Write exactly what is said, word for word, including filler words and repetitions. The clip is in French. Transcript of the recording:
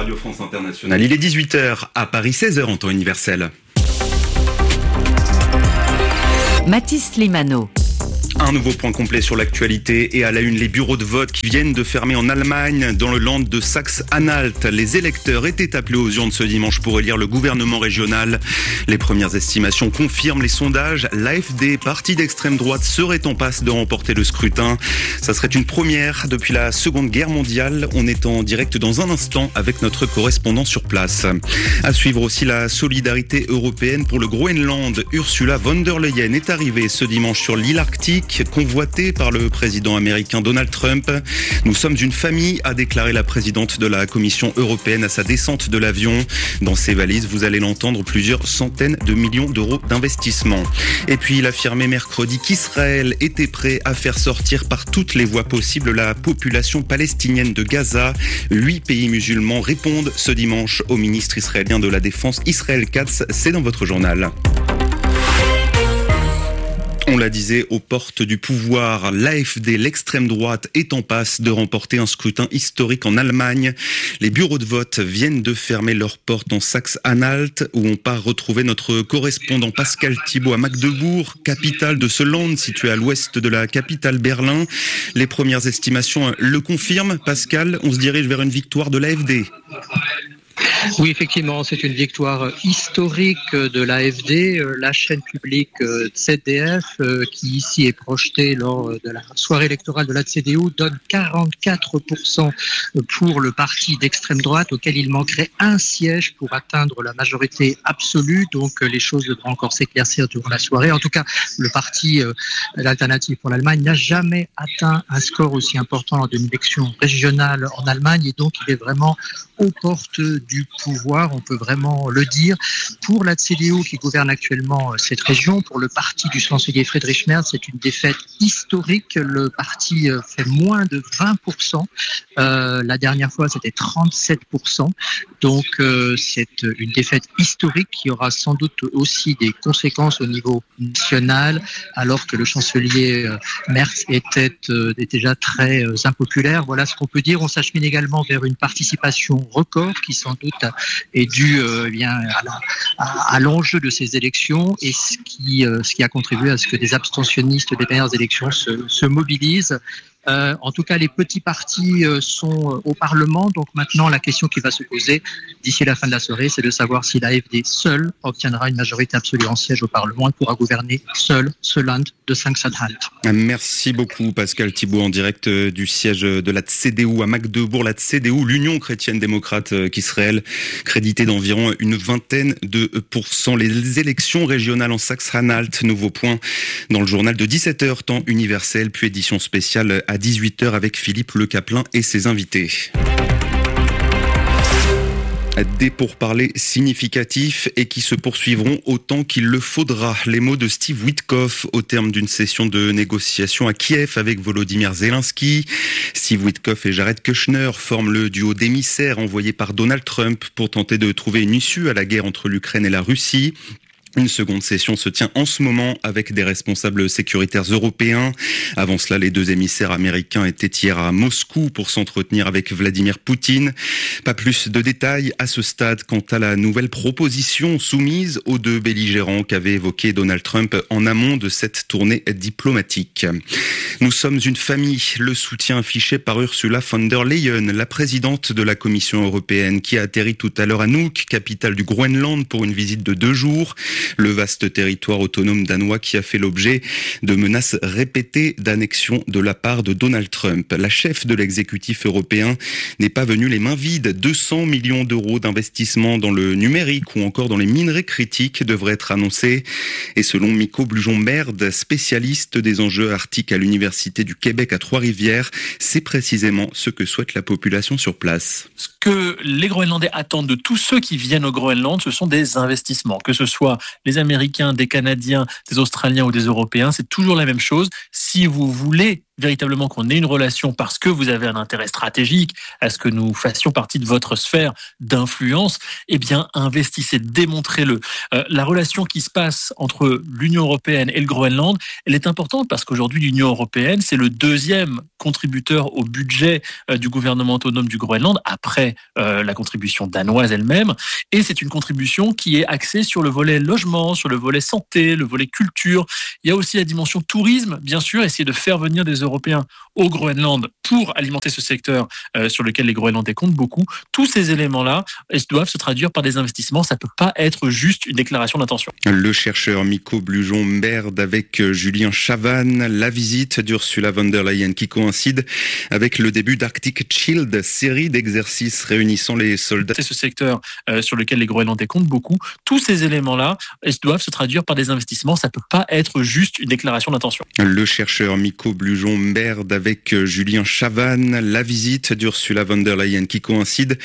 Radio France Internationale. Il est dix-huit heures à Paris, seize heures en temps universel. Mathis Limano. Un nouveau point complet sur l'actualité et à la une, les bureaux de vote qui viennent de fermer en Allemagne, dans le land de Saxe-Anhalt. Les électeurs étaient appelés aux urnes ce dimanche pour élire le gouvernement régional. Les premières estimations confirment les sondages. L'A F D, parti d'extrême droite, serait en passe de remporter le scrutin. Ça serait une première depuis la Seconde Guerre mondiale. On est en direct dans un instant avec notre correspondant sur place. À suivre aussi la solidarité européenne pour le Groenland. Ursula von der Leyen est arrivée ce dimanche sur l'île arctique, convoité par le président américain Donald Trump. Nous sommes une famille, a déclaré la présidente de la Commission européenne à sa descente de l'avion. Dans ses valises, vous allez l'entendre, plusieurs centaines de millions d'euros d'investissement. Et puis il a affirmé mercredi qu'Israël était prêt à faire sortir par toutes les voies possibles la population palestinienne de Gaza. Huit pays musulmans répondent ce dimanche au ministre israélien de la Défense, Israël Katz. C'est dans votre journal. On la disait, aux portes du pouvoir, l'A F D, l'extrême droite, est en passe de remporter un scrutin historique en Allemagne. Les bureaux de vote viennent de fermer leurs portes en Saxe-Anhalt, où on part retrouver notre correspondant Pascal Thibault à Magdebourg, capitale de ce land situé à l'ouest de la capitale Berlin. Les premières estimations le confirment. Pascal, on se dirige vers une victoire de l'A F D. Oui, effectivement, c'est une victoire historique de l'A F D, la chaîne publique Z D F, qui ici est projetée lors de la soirée électorale de la C D U, donne quarante-quatre pour cent pour le parti d'extrême droite, auquel il manquerait un siège pour atteindre la majorité absolue. Donc les choses devront encore s'éclaircir durant la soirée. En tout cas, le parti l'Alternative pour l'Allemagne n'a jamais atteint un score aussi important lors d'une élection régionale en Allemagne, et donc il est vraiment aux portes du pouvoir, on peut vraiment le dire. Pour la C D U qui gouverne actuellement cette région, pour le parti du chancelier Friedrich Merz, c'est une défaite historique. Le parti fait moins de vingt pour cent. Euh, la dernière fois, c'était trente-sept pour cent. Donc, euh, c'est une défaite historique qui aura sans doute aussi des conséquences au niveau national, alors que le chancelier euh, Merz était, euh, était déjà très euh, impopulaire. Voilà ce qu'on peut dire. On s'achemine également vers une participation record qui sans doute est due euh, eh bien, à, la, à, à l'enjeu de ces élections, et ce qui, euh, ce qui a contribué à ce que des abstentionnistes des dernières élections se, se mobilisent. Euh, en tout cas, les petits partis euh, sont euh, au Parlement. Donc maintenant, la question qui va se poser d'ici la fin de la soirée, c'est de savoir si l'A F D seule obtiendra une majorité absolue en siège au Parlement et pourra gouverner seul ce land de Saxe-Anhalt. Merci beaucoup Pascal Thibault en direct du siège de la C D U à Magdebourg. La C D U, l'Union chrétienne démocrate qu'Israël, créditée d'environ une vingtaine de pourcents. Les élections régionales en Saxe-Anhalt, nouveau point dans le journal de dix-sept heures, temps universel, puis édition spéciale à dix-huit heures avec Philippe Le Caplin et ses invités. Des pourparlers significatifs et qui se poursuivront autant qu'il le faudra. Les mots de Steve Witkoff au terme d'une session de négociation à Kiev avec Volodymyr Zelensky. Steve Witkoff et Jared Kushner forment le duo d'émissaires envoyé par Donald Trump pour tenter de trouver une issue à la guerre entre l'Ukraine et la Russie. Une seconde session se tient en ce moment avec des responsables sécuritaires européens. Avant cela, les deux émissaires américains étaient hier à Moscou pour s'entretenir avec Vladimir Poutine. Pas plus de détails à ce stade quant à la nouvelle proposition soumise aux deux belligérants qu'avait évoqué Donald Trump en amont de cette tournée diplomatique. Nous sommes une famille. Le soutien affiché par Ursula von der Leyen, la présidente de la Commission européenne, qui a atterri tout à l'heure à Nuuk, capitale du Groenland, pour une visite de deux jours. Le vaste territoire autonome danois qui a fait l'objet de menaces répétées d'annexion de la part de Donald Trump. La chef de l'exécutif européen n'est pas venue les mains vides. deux cents millions d'euros d'investissement dans le numérique ou encore dans les minerais critiques devraient être annoncés. Et selon Miko Blujon-Merde, spécialiste des enjeux arctiques à l'Université du Québec à Trois-Rivières, c'est précisément ce que souhaite la population sur place. Ce que les Groenlandais attendent de tous ceux qui viennent au Groenland, ce sont des investissements, que ce soit les Américains, des Canadiens, des Australiens ou des Européens, c'est toujours la même chose. Si vous voulez véritablement qu'on ait une relation parce que vous avez un intérêt stratégique à ce que nous fassions partie de votre sphère d'influence, eh bien, investissez, démontrez-le. Euh, la relation qui se passe entre l'Union européenne et le Groenland, elle est importante parce qu'aujourd'hui, l'Union européenne, c'est le deuxième contributeur au budget euh, du gouvernement autonome du Groenland, après euh, la contribution danoise elle-même. Et c'est une contribution qui est axée sur le volet logement, sur le volet santé, le volet culture. Il y a aussi la dimension tourisme, bien sûr, essayer de faire venir des Européens au Groenland pour alimenter ce secteur euh, sur lequel les Groenlandais comptent beaucoup. Tous ces éléments-là ils doivent se traduire par des investissements. Ça ne peut pas être juste une déclaration d'intention. Le chercheur Miko Blujon-Baird avec Julien Chavannes. La visite d'Ursula von der Leyen qui coïncide avec le début d'Arctic Shield, série d'exercices réunissant les soldats. C'est ce secteur euh, sur lequel les Groenlandais comptent beaucoup. Tous ces éléments-là ils doivent se traduire par des investissements. Ça ne peut pas être juste une déclaration d'intention. Le chercheur Miko Blujon-Baird avec Julien Chavannes. La visite d'Ursula von der Leyen qui coïncide